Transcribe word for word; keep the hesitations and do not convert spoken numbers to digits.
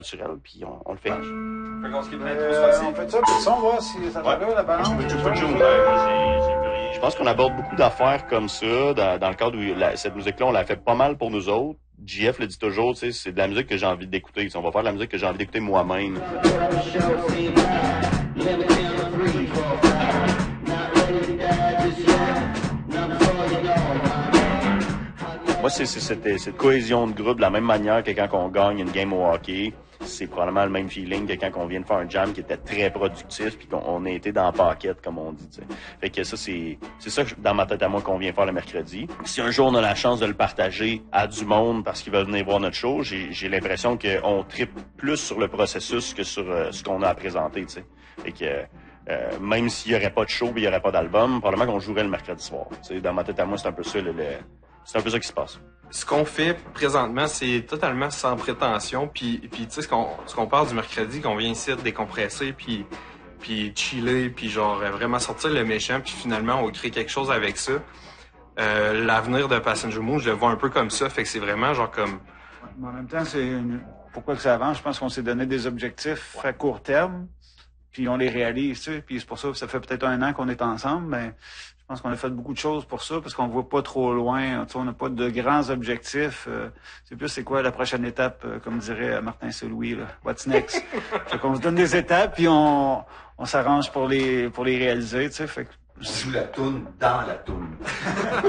naturel, puis on, on le fait. Fait qu'on skip l'intro, Euh, c'est facile. on fait ça, puis ça, on voit si ça va Ouais. là, la balance. Tu peux Ouais. jouer. Je pense qu'on aborde beaucoup d'affaires comme ça, dans, dans le cadre où la- cette musique-là, on l'a fait pas mal pour nous autres. J F le dit toujours, tu sais, c'est de la musique que j'ai envie d'écouter. On va faire de la musique que j'ai envie d'écouter moi-même. Moi, c'est c'est cette, cette cohésion de groupe de la même manière que quand on gagne une game au hockey. C'est probablement le même feeling que quand on vient de faire un jam qui était très productif puis qu'on on a été dans la paquette, comme on dit. T'sais. Fait que ça, c'est c'est ça que, dans ma tête à moi qu'on vient faire le mercredi. Si un jour on a la chance de le partager à du monde parce qu'ils veulent venir voir notre show, j'ai j'ai l'impression qu'on tripe plus sur le processus que sur euh, ce qu'on a à présenter. T'sais. Fait que euh, même s'il y aurait pas de show et il y aurait pas d'album, probablement qu'on jouerait le mercredi soir. T'sais. Dans ma tête à moi, c'est un peu ça le, le c'est un peu ça qui se passe. Ce qu'on fait présentement, c'est totalement sans prétention. Puis, puis tu sais, ce qu'on ce qu'on parle du mercredi, qu'on vient ici décompresser, puis puis chiller, puis genre vraiment sortir le méchant, puis finalement on va créer quelque chose avec ça. Euh, l'avenir de Passenger Moon, je le vois un peu comme ça, fait que c'est vraiment genre comme... Mais en même temps, c'est une... pourquoi que ça avance? Je pense qu'on s'est donné des objectifs à court terme, puis on les réalise, tu sais. Puis c'est pour ça que ça fait peut-être un an qu'on est ensemble, mais je pense qu'on a fait beaucoup de choses pour ça, parce qu'on voit pas trop loin. Tu sais, on n'a pas de grands objectifs. Euh, c'est plus c'est quoi la prochaine étape, euh, comme dirait Martin Saint-Louis, là. What's next? Fait qu'on se donne des étapes, puis on, on s'arrange pour les pour les réaliser, tu sais. Fait que On joue la toune dans la toune.